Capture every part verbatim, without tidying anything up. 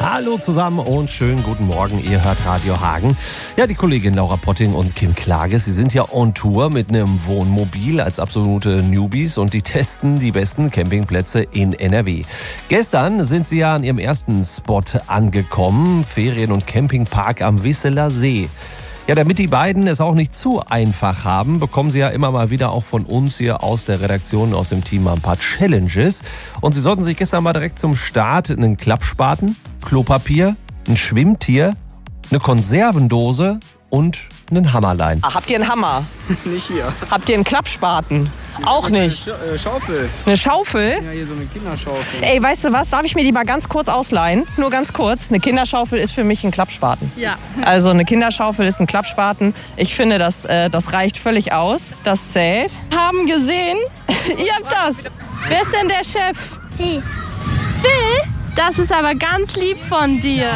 Hallo zusammen und schönen guten Morgen. Ihr hört Radio Hagen. Ja, die Kollegin Laura Potting und Kim Klage, sie sind ja on Tour mit einem Wohnmobil als absolute Newbies und die testen die besten Campingplätze in N R W. Gestern sind sie ja an ihrem ersten Spot angekommen, Ferien- und Campingpark am Wisseler See. Ja, damit die beiden es auch nicht zu einfach haben, bekommen sie ja immer mal wieder auch von uns hier aus der Redaktion, aus dem Team mal ein paar Challenges. Und sie sollten sich gestern mal direkt zum Start einen Klappspaten, Klopapier, ein Schwimmtier, eine Konservendose und einen Hammerlein. Ach, habt ihr einen Hammer? Nicht hier. Habt ihr einen Klappspaten? Auch nicht. Eine Sch- äh, Schaufel. Eine Schaufel? Ja, hier so eine Kinderschaufel. Ey, weißt du was? Darf ich mir die mal ganz kurz ausleihen? Nur ganz kurz. Eine Kinderschaufel ist für mich ein Klappspaten. Ja. Also eine Kinderschaufel ist ein Klappspaten. Ich finde, das, äh, das reicht völlig aus. Das zählt. Haben gesehen, ihr habt das. Wer ist denn der Chef? Hey. Phil? Das ist aber ganz lieb von dir.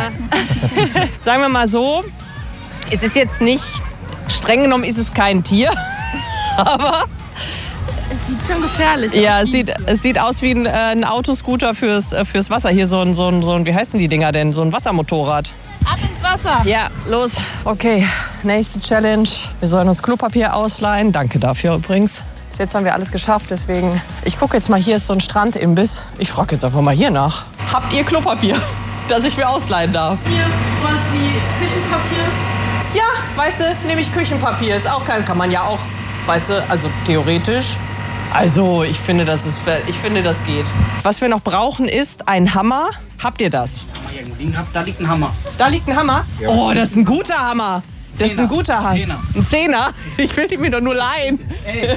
Sagen wir mal so, es ist jetzt nicht, streng genommen ist es kein Tier, aber Es sieht schon gefährlich ja, aus. es sieht, es sieht aus wie ein, äh, ein Autoscooter fürs, äh, fürs Wasser. Hier so ein, so, ein, so ein, wie heißen die Dinger denn? So ein Wassermotorrad. Ab ins Wasser. Ja, los. Okay, nächste Challenge. Wir sollen uns Klopapier ausleihen. Danke dafür übrigens. Bis jetzt haben wir alles geschafft, deswegen... Ich gucke jetzt mal, hier ist so ein Strandimbiss. Ich frage jetzt einfach mal hier nach. Habt ihr Klopapier, das ich mir ausleihen darf? Hier, was wie Küchenpapier. Ja, weißt du, nehme ich Küchenpapier. Ist auch kein, kann man ja auch, weißt du, also theoretisch. Also, ich finde, das ist, ich finde, das geht. Was wir noch brauchen, ist ein Hammer. Habt ihr das? Da liegt ein Hammer. Da liegt ein Hammer. Oh, das ist ein guter Hammer. Das ist ein guter Hammer. Zehner. Ein Zehner? Ich will den mir doch nur leihen. Ey.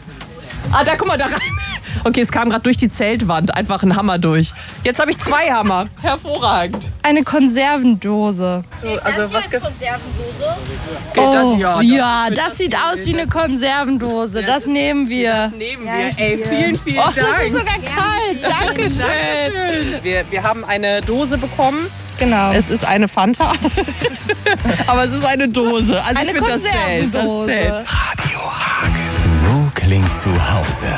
Ah, da, guck mal, da rein. Okay, es kam gerade durch die Zeltwand einfach ein Hammer durch. Jetzt habe ich zwei Hammer. Hervorragend. Eine Konservendose. So, Das also, hier was als ge- Konservendose. geht das? Oh, Ja, ja, das sieht aus wie eine Konservendose. Das nehmen wir. nehmen Ja, wir. Ey, vielen, vielen Och, Dank. das ist sogar kalt. Dankeschön. Wir, wir haben eine Dose bekommen. Genau. Es ist eine Fanta. Aber es ist eine Dose. Also Eine ich finde, das zählt. Das Konservendose. zählt. Radio Hagen. So klingt zu Hause.